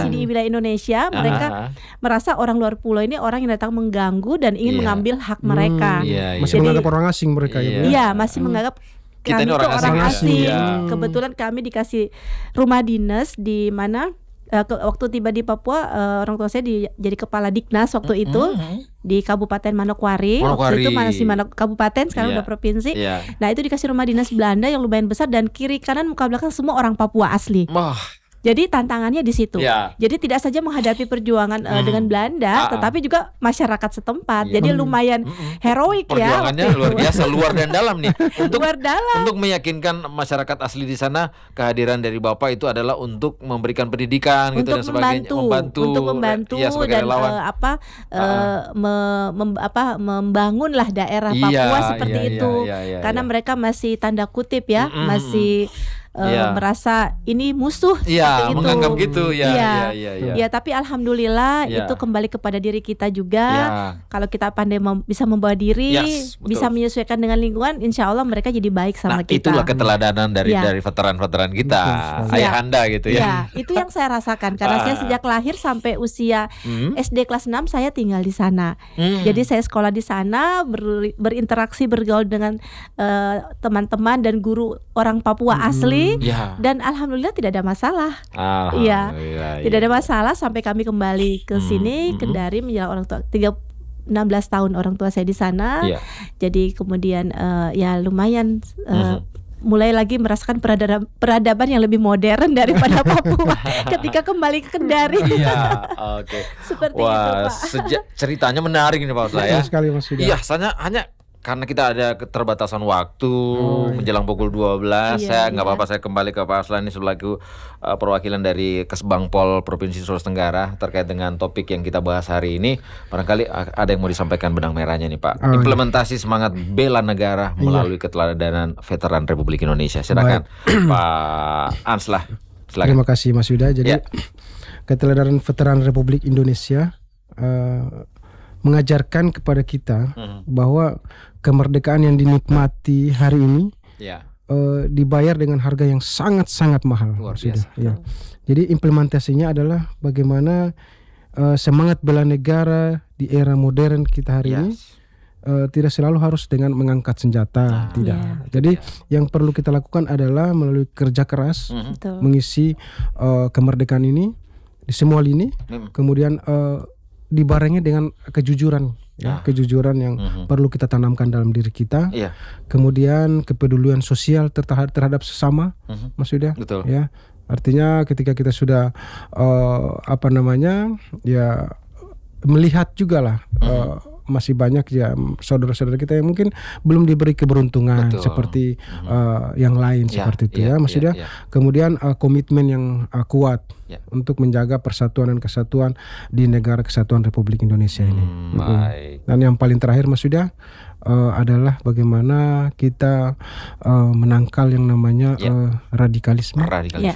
masih di wilayah Indonesia, mereka merasa orang luar pulau ini orang yang datang mengganggu dan ingin mengambil hak mereka. Masih menganggap orang asing mereka Iya, masih menganggap kita kami ini orang asing. asing. Kebetulan kami dikasih rumah dinas di mana waktu tiba di Papua, orang tua saya jadi kepala Diknas waktu itu di Kabupaten Manokwari. Waktu itu masih kabupaten, sekarang udah provinsi. Nah itu dikasih rumah dinas Belanda yang lumayan besar dan kiri kanan muka belakang semua orang Papua asli. Jadi tantangannya di situ. Jadi tidak saja menghadapi perjuangan dengan Belanda, tetapi juga masyarakat setempat. Jadi lumayan heroik ya. Perjuangannya luar biasa, luar dan dalam nih. Luar dalam. Untuk meyakinkan masyarakat asli di sana kehadiran dari Bapak itu adalah untuk memberikan pendidikan gitu dan sebagainya, untuk membantu dan membangunlah daerah Papua seperti itu. Karena mereka masih tanda kutip ya, masih merasa ini musuh seperti itu. Menganggap gitu ya. Tapi alhamdulillah itu kembali kepada diri kita juga. Kalau kita pandai bisa membawa diri, bisa menyesuaikan dengan lingkungan, insya Allah mereka jadi baik sama kita. Itulah keteladanan dari veteran-veteran kita, ayah Anda gitu ya. Itu yang saya rasakan karena saya sejak lahir sampai usia SD kelas 6 saya tinggal di sana. Jadi saya sekolah di sana, berinteraksi, bergaul dengan teman-teman dan guru orang Papua asli. Dan alhamdulillah tidak ada masalah. Tidak ada masalah sampai kami kembali ke sini Kendari menjelang orang tua 16 tahun orang tua saya di sana. Jadi kemudian ya lumayan mulai lagi merasakan peradaban yang lebih modern daripada Papua ketika kembali ke Kendari. Seperti itu Pak. Ceritanya menarik ini Pak Asla ya. Sekali Mas Yuda. Iya, hanya karena kita ada keterbatasan waktu menjelang pukul 12, saya nggak apa-apa saya kembali ke Pak Aslan ini selaku perwakilan dari Kesbangpol Provinsi Sulawesi Tenggara terkait dengan topik yang kita bahas hari ini. Barangkali ada yang mau disampaikan benang merahnya nih Pak. Implementasi semangat bela negara melalui keteladanan veteran Republik Indonesia. Silakan Pak Anslah. Silakan. Terima kasih Mas Yuda. Jadi keteladanan veteran Republik Indonesia mengajarkan kepada kita bahwa kemerdekaan yang dinikmati hari ini dibayar dengan harga yang sangat-sangat mahal. Luar biasa. Jadi implementasinya adalah bagaimana semangat bela negara di era modern kita hari ini tidak selalu harus dengan mengangkat senjata, tidak. Jadi yang perlu kita lakukan adalah melalui kerja keras mengisi kemerdekaan ini di semua lini, kemudian dibarengi dengan kejujuran, kejujuran yang perlu kita tanamkan dalam diri kita. Kemudian kepedulian sosial terhadap sesama, Mas Yuda. Ya, artinya ketika kita sudah melihat juga lah. Masih banyak ya saudara-saudara kita yang mungkin belum diberi keberuntungan seperti yang lain seperti itu ya Mas Yuda. Kemudian komitmen yang kuat untuk menjaga persatuan dan kesatuan di negara kesatuan Republik Indonesia ini. Dan yang paling terakhir Mas Yuda adalah bagaimana kita menangkal yang namanya radikalisme.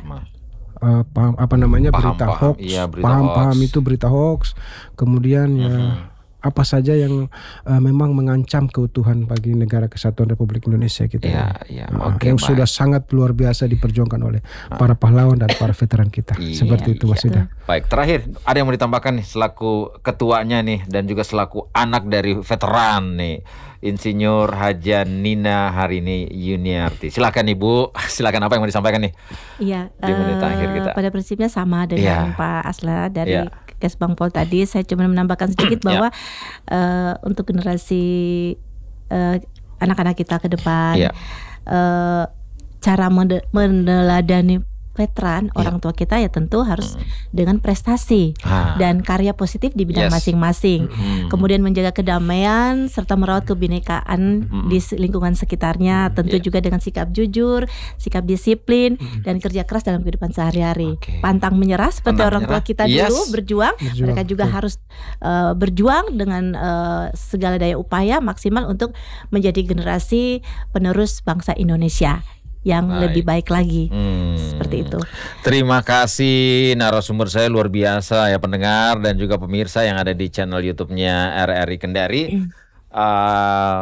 Berita hoax, paham itu berita hoax, kemudian apa saja yang memang mengancam keutuhan bagi negara kesatuan Republik Indonesia kita yang sudah sangat luar biasa diperjuangkan oleh para pahlawan dan para veteran kita. Seperti itu Mas Yuda. Baik, terakhir ada yang mau ditambahkan nih selaku ketuanya nih dan juga selaku anak dari veteran nih, Insinyur Haja Nina Harini Yuniarti. Silakan Ibu, silakan apa yang mau disampaikan nih? Di menit akhir kita. Pada prinsipnya sama dengan Pak Asla dari Kesbangpol tadi. Saya cuma menambahkan sedikit bahwa untuk generasi anak-anak kita ke depan, cara meneladani veteran, orang tua kita ya tentu harus dengan prestasi dan karya positif di bidang masing-masing. Kemudian menjaga kedamaian serta merawat kebinekaan di lingkungan sekitarnya, tentu juga dengan sikap jujur, sikap disiplin dan kerja keras dalam kehidupan sehari-hari. Pantang menyerah seperti orang tua kita dulu berjuang, mereka juga harus berjuang dengan segala daya upaya maksimal untuk menjadi generasi penerus bangsa Indonesia yang lebih baik lagi. Seperti itu. Terima kasih narasumber saya luar biasa ya pendengar dan juga pemirsa yang ada di channel YouTube-nya RRI Kendari.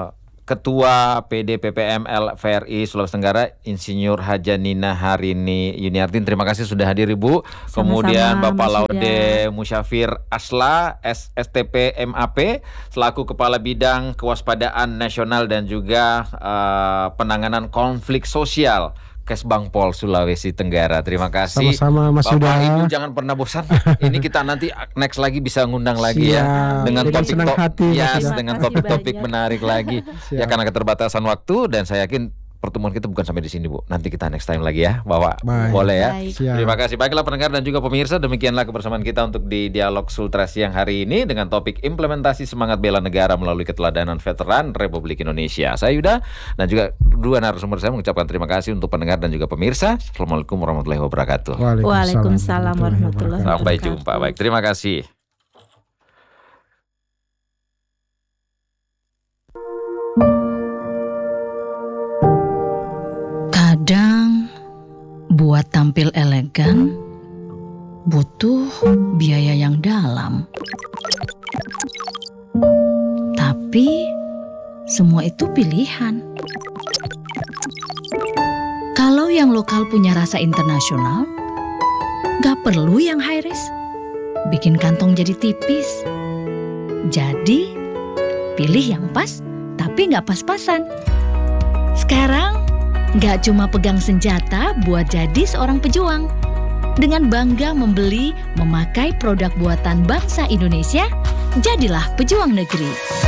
Ketua PD PPM LVRI Sulawesi Tenggara, Insinyur Haja Nina Harini Yuniartin. Terima kasih sudah hadir Ibu. Sama-sama, Kemudian Bapak Mas Laude Musyafir Asla, STP MAP, selaku Kepala Bidang Kewaspadaan Nasional dan juga Penanganan Konflik Sosial Kesbangpol Sulawesi Tenggara. Terima kasih. Sama-sama Mas Yuda. Bapak Ibu jangan pernah bosan. Ini kita nanti next lagi bisa ngundang lagi ya dengan topik-topik menarik lagi. Ya karena keterbatasan waktu dan saya yakin pertemuan kita bukan sampai di sini Bu. Nanti kita next time lagi ya, Bapak. Boleh ya. Terima kasih. Baiklah pendengar dan juga pemirsa, demikianlah kebersamaan kita untuk di Dialog Sultra siang hari ini dengan topik implementasi semangat bela negara melalui keteladanan veteran Republik Indonesia. Saya Yuda dan juga dua narasumber saya mengucapkan terima kasih untuk pendengar dan juga pemirsa. Assalamualaikum warahmatullahi wabarakatuh. Waalaikumsalam warahmatullahi wabarakatuh. Sampai jumpa. Baik, terima kasih. Kadang buat tampil elegan butuh biaya yang dalam. Tapi semua itu pilihan. Kalau yang lokal punya rasa internasional, gak perlu yang high risk. Bikin kantong jadi tipis. Jadi pilih yang pas tapi gak pas-pasan. Sekarang gak cuma pegang senjata buat jadi seorang pejuang. Dengan bangga membeli, memakai produk buatan bangsa Indonesia, jadilah pejuang negeri.